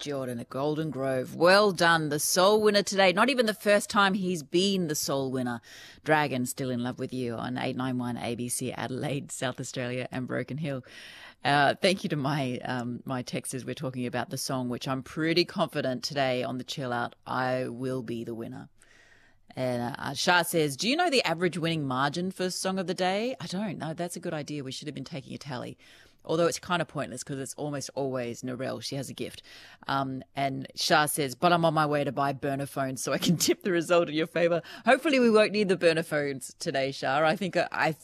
Jordan at Golden Grove. Well done. The sole winner today. Not even the first time he's been the sole winner. Dragon, Still in Love with You on 891 ABC Adelaide, South Australia and Broken Hill. Thank you to my texters. We're talking about the song, which I'm pretty confident today on the Chill Out, I will be the winner. And Shah says, do you know the average winning margin for Song of the Day? I don't know. That's a good idea. We should have been taking a tally. Although it's kind of pointless because it's almost always Narelle. She has a gift. And Shah says, but I'm on my way to buy burner phones so I can tip the result in your favour. Hopefully we won't need the burner phones today, Shah. I think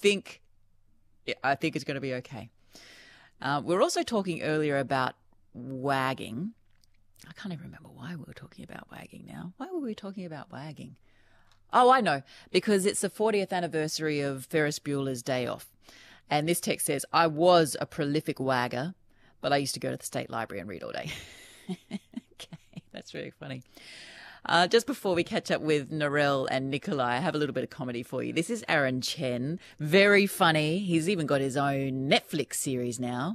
it's going to be okay. We're also talking earlier about wagging. I can't even remember why we were talking about wagging now. Why were we talking about wagging? Oh, I know. Because it's the 40th anniversary of Ferris Bueller's Day Off. And this text says, I was a prolific wagger, but I used to go to the State Library and read all day. Okay, that's very funny. Just before we catch up with Narelle and Nikolai, I have a little bit of comedy for you. This is Aaron Chen. Very funny. He's even got his own Netflix series now.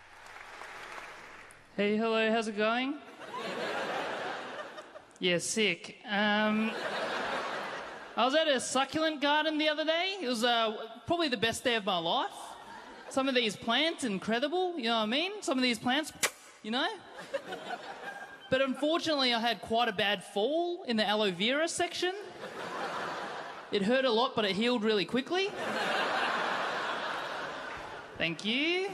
Hey, hello, how's it going? Yeah, sick. I was at a succulent garden the other day. It was probably the best day of my life. Some of these plants, incredible, you know what I mean? Some of these plants, you know? But unfortunately, I had quite a bad fall in the aloe vera section. It hurt a lot, but it healed really quickly. Thank you.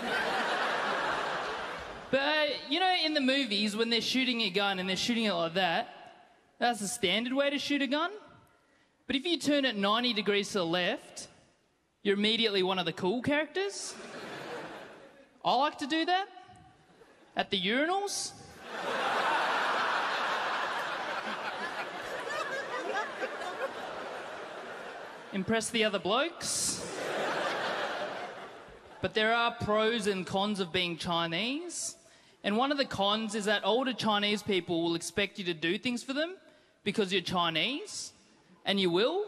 But, you know, in the movies, when they're shooting a gun and they're shooting it like that, that's the standard way to shoot a gun. But if you turn it 90 degrees to the left, you're immediately one of the cool characters. I like to do that. At the urinals. Impress the other blokes. But there are pros and cons of being Chinese. And one of the cons is that older Chinese people will expect you to do things for them because you're Chinese. And you will.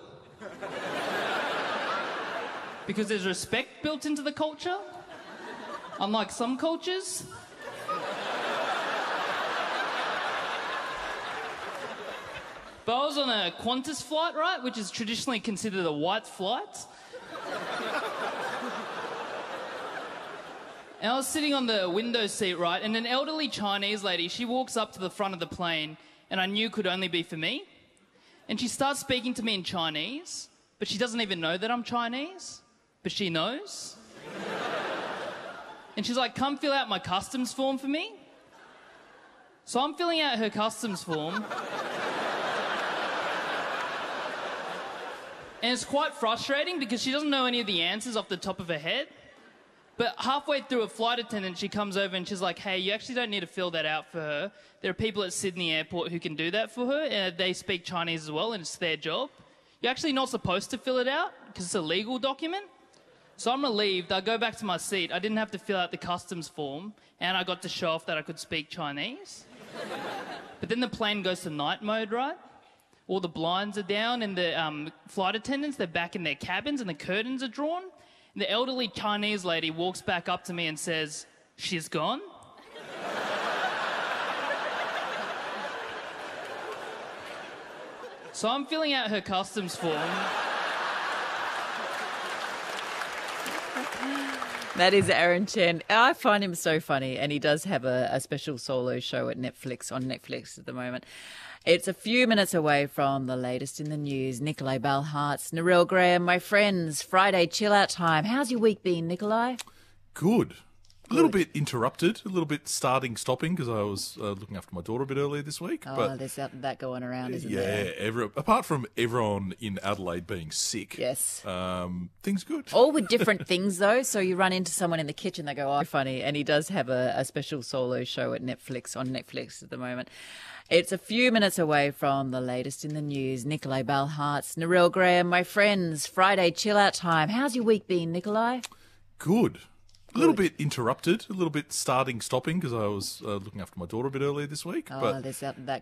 Because there's respect built into the culture. Unlike some cultures. But I was on a Qantas flight, right, which is traditionally considered a white flight. And I was sitting on the window seat, right, and an elderly Chinese lady, she walks up to the front of the plane, and I knew could only be for me. And she starts speaking to me in Chinese, but she doesn't even know that I'm Chinese, but she knows. And she's like, come fill out my customs form for me. So I'm filling out her customs form. And it's quite frustrating because she doesn't know any of the answers off the top of her head. But halfway through, a flight attendant, she comes over and she's like, hey, you actually don't need to fill that out for her. There are people at Sydney Airport who can do that for her. And they speak Chinese as well, and it's their job. You're actually not supposed to fill it out because it's a legal document. So I'm relieved. I go back to my seat. I didn't have to fill out the customs form, and I got to show off that I could speak Chinese. But then the plane goes to night mode, right? All the blinds are down, and the flight attendants, they're back in their cabins, and the curtains are drawn. And the elderly Chinese lady walks back up to me and says, she's gone? So I'm filling out her customs form. That is Aaron Chen. I find him so funny, and he does have a special solo show at Netflix, on Netflix at the moment. It's a few minutes away from the latest in the news. Nikolai Balharts, Narelle Graham, my friends, Friday chill out time. How's your week been, Nikolai? Good. A little bit interrupted, a little bit starting, stopping, because I was looking after my daughter a bit earlier this week. Oh, but there's that going around, isn't there? Yeah, apart from everyone in Adelaide being sick, yes, things good. All with different things, though. So you run into someone in the kitchen, they go, oh, funny. And he does have a special solo show at Netflix, on Netflix at the moment. It's a few minutes away from the latest in the news. Nikolai Balharts, Narelle Graham, my friends, Friday chill out time. How's your week been, Nikolai? Good. A little bit interrupted, a little bit starting, stopping, because I was looking after my daughter a bit earlier this week. Oh, but there's that